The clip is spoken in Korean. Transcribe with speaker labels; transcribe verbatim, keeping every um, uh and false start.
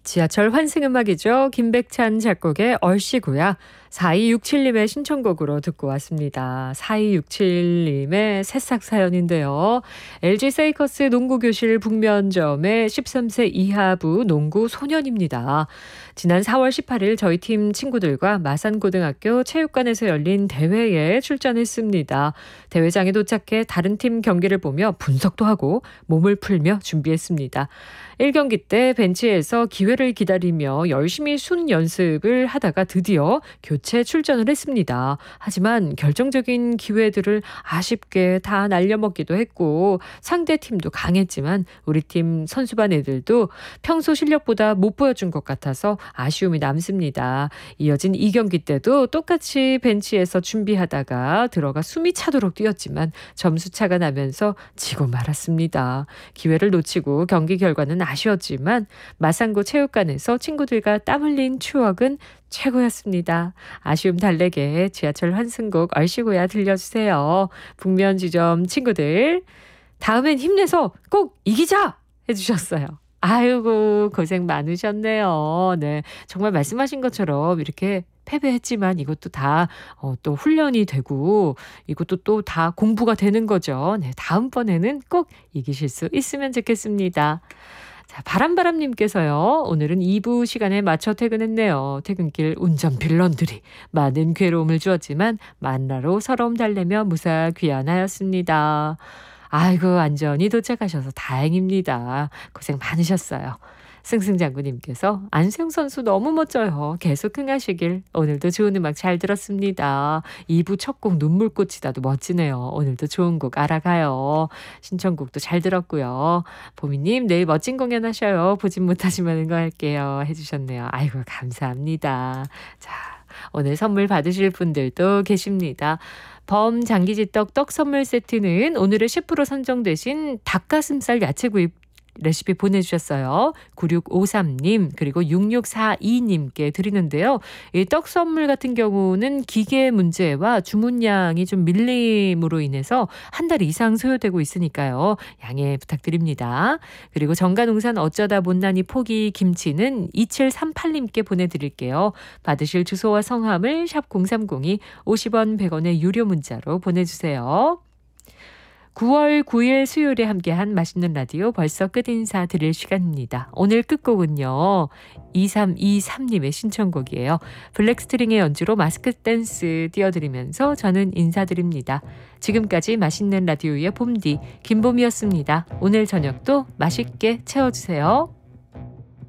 Speaker 1: 지하철 환승음악이죠. 김백찬 작곡의 얼씨구야. 사이육칠님의 신청곡으로 듣고 왔습니다. 사이육칠님의 새싹 사연인데요. 엘지 세이커스 농구교실 북면점의 십삼 세 이하부 농구 소년입니다. 지난 사월 십팔일 저희 팀 친구들과 마산고등학교 체육관에서 열린 대회에 출전했습니다. 대회장에 도착해 다른 팀 경기를 보며 분석도 하고 몸을 풀며 준비했습니다. 일 경기 때 벤치에서 기회를 기다리며 열심히 순 연습을 하다가 드디어 교체 출전을 했습니다. 하지만 결정적인 기회들을 아쉽게 다 날려먹기도 했고 상대 팀도 강했지만 우리 팀 선수반 애들도 평소 실력보다 못 보여준 것 같아서 아쉬움이 남습니다. 이어진 이 경기 때도 똑같이 벤치에서 준비하다가 들어가 숨이 차도록 뛰었지만 점수차가 나면서 지고 말았습니다. 기회를 놓치고 경기 결과는 아쉬웠지만 마산고 체육관에서 친구들과 땀 흘린 추억은 최고였습니다. 아쉬움 달래게 지하철 환승곡 얼씨구야 들려주세요. 북면지점 친구들 다음엔 힘내서 꼭 이기자 해주셨어요. 아이고 고생 많으셨네요. 네, 정말 말씀하신 것처럼 이렇게 패배했지만 이것도 다 어, 또 훈련이 되고 이것도 또 다 공부가 되는 거죠. 네, 다음번에는 꼭 이기실 수 있으면 좋겠습니다. 자, 바람바람님께서요. 오늘은 이 부 시간에 맞춰 퇴근했네요. 퇴근길 운전 빌런들이 많은 괴로움을 주었지만 만나러 서러움 달래며 무사 귀환하였습니다. 아이고 안전히 도착하셔서 다행입니다. 고생 많으셨어요. 승승장구님께서 안수영 선수 너무 멋져요. 계속 흥하시길. 오늘도 좋은 음악 잘 들었습니다. 이 부 첫 곡 눈물꽃이다도 멋지네요. 오늘도 좋은 곡 알아가요. 신청곡도 잘 들었고요. 보미님 내일 멋진 공연 하셔요. 보진 못하지만 응원할게요 해주셨네요. 아이고 감사합니다. 자, 오늘 선물 받으실 분들도 계십니다. 범 장기지떡 떡 선물 세트는 오늘의 셰프로 선정되신 닭가슴살 야채구이 레시피 보내주셨어요. 구육오삼님 그리고 육육사이님께 드리는데요. 이 떡 선물 같은 경우는 기계 문제와 주문량이 좀 밀림으로 인해서 한 달 이상 소요되고 있으니까요. 양해 부탁드립니다. 그리고 정가농산 어쩌다 못난이 포기 김치는 이칠삼팔님께 보내드릴게요. 받으실 주소와 성함을 샵 공삼공이 오십 원 백 원의 유료 문자로 보내주세요. 구월 구일 수요일에 함께한 맛있는 라디오 벌써 끝인사 드릴 시간입니다. 오늘 끝곡은요. 이삼이삼님의 신청곡이에요. 블랙스트링의 연주로 마스크 댄스 띄워드리면서 저는 인사드립니다. 지금까지 맛있는 라디오의 봄디 김봄이었습니다. 오늘 저녁도 맛있게 채워주세요.